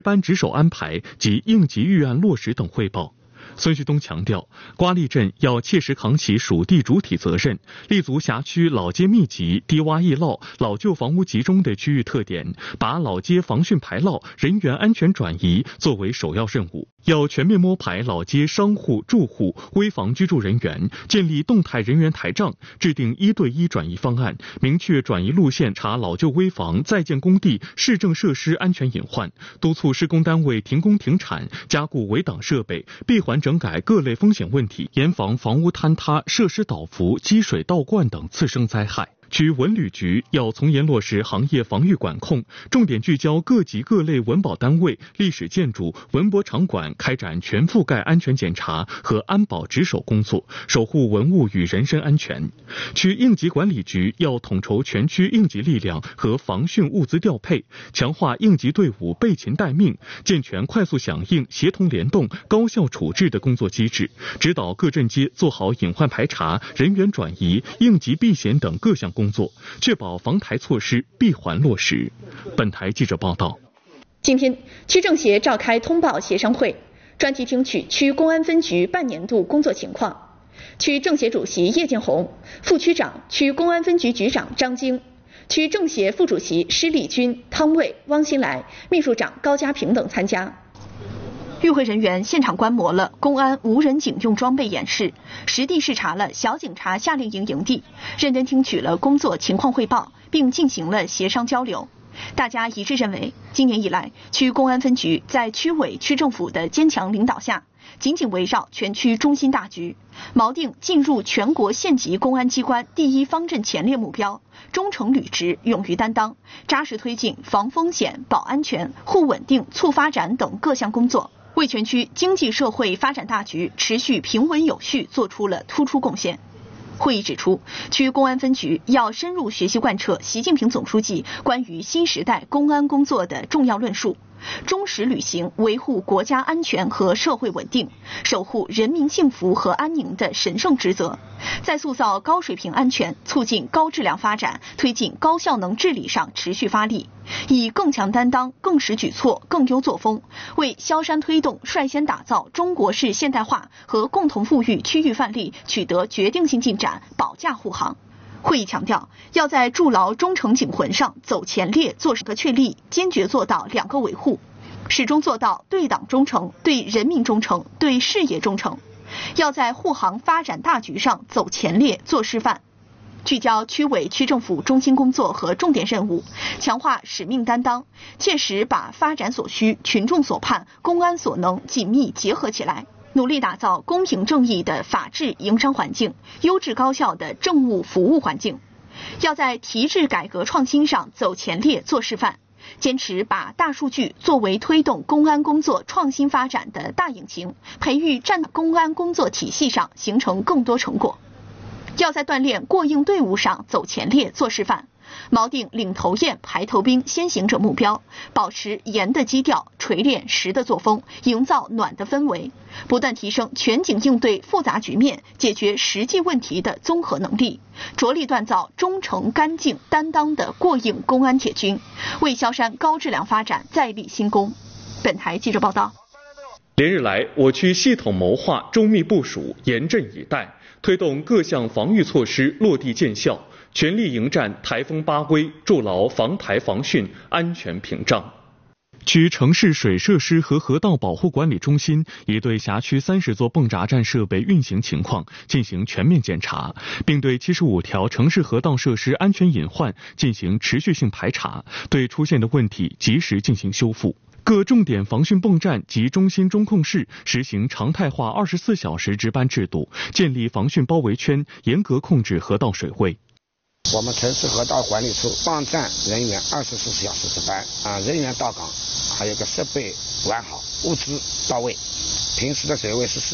班值守安排及应急预案落实等汇报。孙旭东强调，瓜沥镇要切实扛起属地主体责任，立足辖区老街密集、低洼易涝、老旧房屋集中的区域特点，把老街防汛排涝、人员安全转移作为首要任务。要全面摸排老街商户、住户、危房居住人员，建立动态人员台账，制定1对1转移方案，明确转移路线，查老旧危房、在建工地、市政设施安全隐患，督促施工单位停工停产，加固围挡设备，闭环整改各类风险问题，严防房屋坍塌、设施倒伏、积水倒灌等次生灾害。区文旅局要从严落实行业防御管控，重点聚焦各级各类文保单位、历史建筑、文博场馆，开展全覆盖安全检查和安保值守工作，守护文物与人身安全。区应急管理局要统筹全区应急力量和防汛物资调配，强化应急队伍备勤待命，健全快速响应、协同联动、高效处置的工作机制，指导各镇街做好隐患排查、人员转移、应急避险等各项工作，确保防台措施闭环落实。本台记者报道。 今天，区政协召开通报协商会，专题听取区公安分局半年度工作情况。区政协主席叶建红、副区长、区公安分局局长张晶、区政协副主席施立军、汤卫、汪新来、秘书长高家平等参加。与会人员现场观摩了公安无人警用装备演示，实地视察了小警察夏令营营地，认真听取了工作情况汇报，并进行了协商交流。大家一致认为，今年以来，区公安分局在区委、区政府的坚强领导下，紧紧围绕全区中心大局，锚定进入全国县级公安机关第一方阵前列目标，忠诚履职，勇于担当，扎实推进防风险、保安全、护稳定、促发展等各项工作，为全区经济社会发展大局持续平稳有序做出了突出贡献。会议指出，区公安分局要深入学习贯彻习近平总书记关于新时代公安工作的重要论述，忠实履行维护国家安全和社会稳定、守护人民幸福和安宁的神圣职责，在塑造高水平安全、促进高质量发展、推进高效能治理上持续发力，以更强担当、更实举措、更优作风，为萧山推动率先打造中国式现代化和共同富裕区域范例取得决定性进展保驾护航。会议强调，要在筑牢忠诚警魂上走前列做2个确立，坚决做到2个维护，始终做到对党忠诚、对人民忠诚、对事业忠诚。要在护航发展大局上走前列做示范，聚焦区委区政府中心工作和重点任务，强化使命担当，切实把发展所需、群众所盼、公安所能紧密结合起来，努力打造公平正义的法治营商环境、优质高效的政务服务环境。要在提质改革创新上走前列做示范，坚持把大数据作为推动公安工作创新发展的大引擎，培育战公安工作体系上形成更多成果。要在锻炼过硬队伍上走前列做示范，锚定领头雁、排头兵、先行者目标，保持严的基调，锤炼实的作风，营造暖的氛围，不断提升全警应对复杂局面、解决实际问题的综合能力，着力锻造忠诚、干净、担当的过硬公安铁军，为萧山高质量发展再立新功。本台记者报道。 连日来，我区系统谋划、周密部署、严阵以待，推动各项防御措施落地见效，全力迎战台风8威，筑牢防台防汛安全屏障。区城市水设施和河道保护管理中心已对辖区30座泵闸站设备运行情况进行全面检查，并对75条城市河道设施安全隐患进行持续性排查，对出现的问题及时进行修复。各重点防汛泵站及中心中控室实行常态化24小时值班制度，建立防汛包围圈，严格控制河道水位。 我们城市河道管理处泵站人员24小时值班人员到岗，还有个设备完好，物资到位，平时的水位是